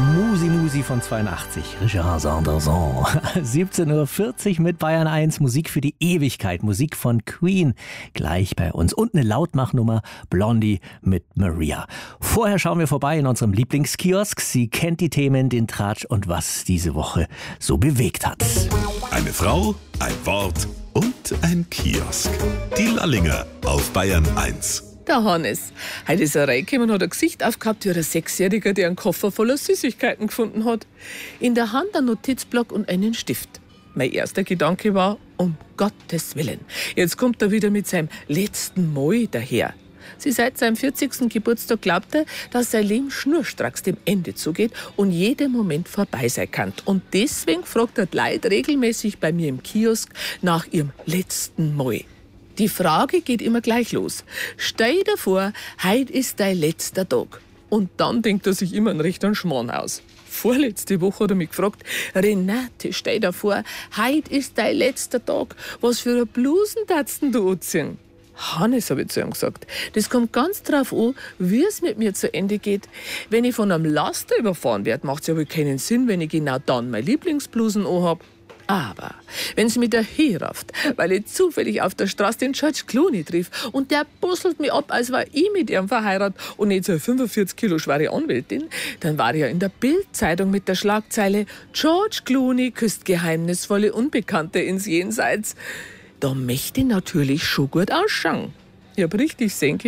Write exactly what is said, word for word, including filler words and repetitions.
Musi Musi von zweiundachtzig, Richard Sanderson. siebzehn Uhr vierzig mit Bayern eins, Musik für die Ewigkeit, Musik von Queen, gleich bei uns. Und eine Lautmachnummer, Blondie mit Maria. Vorher schauen wir vorbei in unserem Lieblingskiosk. Sie kennt die Themen, den Tratsch und was diese Woche so bewegt hat. Eine Frau, ein Wort und ein Kiosk. Die Lallinger auf Bayern eins. Der Hannes. Heute ist er reingekommen und hat ein Gesicht aufgehabt wie ein Sechsjähriger, der einen Koffer voller Süßigkeiten gefunden hat. In der Hand ein Notizblock und einen Stift. Mein erster Gedanke war, um Gottes Willen. Jetzt kommt er wieder mit seinem letzten Moi daher. Sie seit seinem vierzigsten Geburtstag glaubt er, dass sein Leben schnurstracks dem Ende zugeht und jeder Moment vorbei sein kann. Und deswegen fragt er die Leute regelmäßig bei mir im Kiosk nach ihrem letzten Moi. Die Frage geht immer gleich los. Stell dir vor, heute ist dein letzter Tag. Und dann denkt er sich immer einen rechten Schmarrn aus. Vorletzte Woche hat er mich gefragt, Renate, stell dir vor, heute ist dein letzter Tag. Was für eine Blusen darfst du anziehen? Hannes, habe ich zu ihm gesagt, das kommt ganz drauf an, wie es mit mir zu Ende geht. Wenn ich von einem Laster überfahren werde, macht es ja wohl keinen Sinn, wenn ich genau dann meine Lieblingsblusen anhab. Aber wenn es mich daher rafft, weil ich zufällig auf der Straße den George Clooney triff und der busselt mich ab, als war ich mit ihm verheiratet und nicht so eine fünfundvierzig Kilo schwere Anwältin, dann war ich ja in der Bild-Zeitung mit der Schlagzeile George Clooney küsst geheimnisvolle Unbekannte ins Jenseits. Da möchte ich natürlich schon gut ausschauen. Ich hab richtig senke